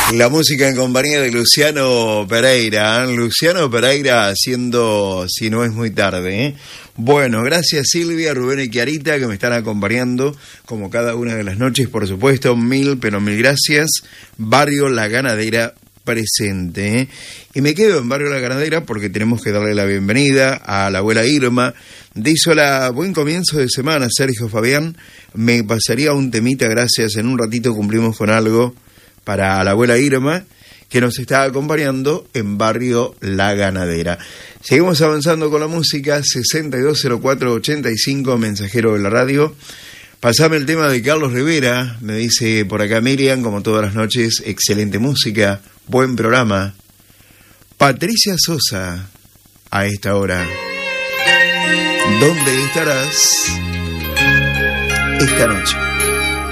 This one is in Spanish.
La música en compañía de Luciano Pereira. Luciano Pereira haciendo Si no es muy tarde, ¿eh? Bueno, gracias Silvia, Rubén y Kiarita que me están acompañando como cada una de las noches, por supuesto. Mil gracias. Barrio La Ganadera presente, ¿eh? Y me quedo en Barrio La Ganadera porque tenemos que darle la bienvenida a la abuela Irma. Dice: hola, buen comienzo de semana, Sergio Fabián. Me pasaría un temita, gracias. En un ratito cumplimos con algo para la abuela Irma, que nos está acompañando en Barrio La Ganadera. Seguimos avanzando con la música. 620485, mensajero de la radio. Pasame el tema de Carlos Rivera, me dice por acá Miriam, como todas las noches, excelente música, buen programa. Patricia Sosa, a esta hora. ¿Dónde estarás esta noche?